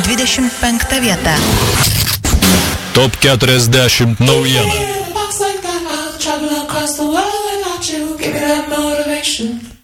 25 vieta. Top 40 naujiena. Travel across the world without you, give me that motivation.